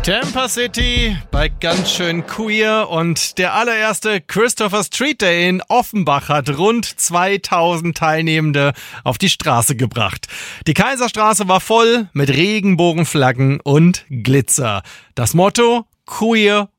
Tampa City bei ganz schön queer und der allererste Christopher Street Day in Offenbach hat rund 2000 Teilnehmende auf die Straße gebracht. Die Kaiserstraße war voll mit Regenbogenflaggen und Glitzer. Das Motto: Queer